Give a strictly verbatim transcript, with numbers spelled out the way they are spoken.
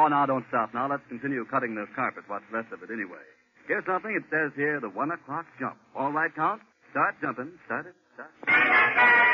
Oh, now, don't stop. Now, let's continue cutting this carpet, what's left of it anyway. Here's something. It says here, the one o'clock jump. All right, Count? Start jumping. Start it. Start.